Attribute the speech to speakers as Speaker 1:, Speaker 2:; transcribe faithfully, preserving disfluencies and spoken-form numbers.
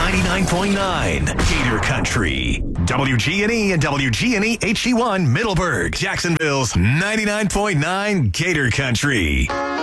Speaker 1: ninety-nine point nine Gator Country. W G N E and W G N E H D one Middleburg, Jacksonville's ninety-nine point nine Gator Country.